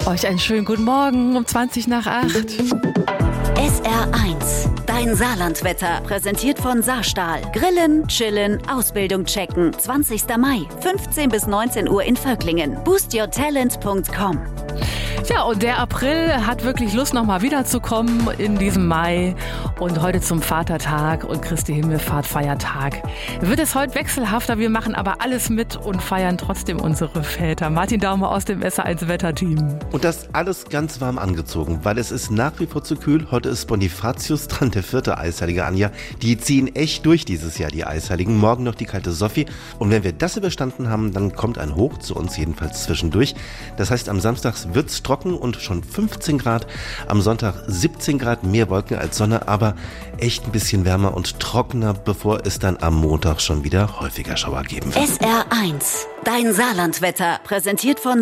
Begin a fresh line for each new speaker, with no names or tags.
Euch einen schönen guten Morgen um 20 nach 8.
SR1, dein Saarlandwetter, präsentiert von Saarstahl. Grillen, chillen, Ausbildung checken. 20. Mai, 15 bis 19 Uhr in Völklingen. boostyourtalent.com.
Ja, und der April hat wirklich Lust, nochmal wiederzukommen in diesem Mai. Und heute zum Vatertag und Christi Himmelfahrt Feiertag wird es heute wechselhafter. Wir machen aber alles mit und feiern trotzdem unsere Väter. Martin Daumer aus dem SR1 Wetterteam.
Und das alles ganz warm angezogen, weil es ist nach wie vor zu kühl. Heute ist Bonifatius dran, der 4. Eisheilige, Anja. Die ziehen echt durch dieses Jahr, die Eisheiligen. Morgen noch die kalte Sophie. Und wenn wir das überstanden haben, dann kommt ein Hoch zu uns, jedenfalls zwischendurch. Das heißt, am Samstag wird's trocken und schon 15 Grad. Am Sonntag 17 Grad, mehr Wolken als Sonne, aber echt ein bisschen wärmer und trockener, bevor es dann am Montag schon wieder häufiger Schauer geben wird.
SR1, dein Saarlandwetter, präsentiert von